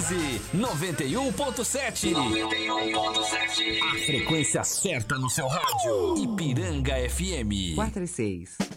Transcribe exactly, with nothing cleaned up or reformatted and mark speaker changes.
Speaker 1: onze, noventa e um ponto sete.
Speaker 2: noventa e um ponto sete.
Speaker 1: A frequência certa no seu rádio. Ipiranga F M.
Speaker 3: quatro e seis.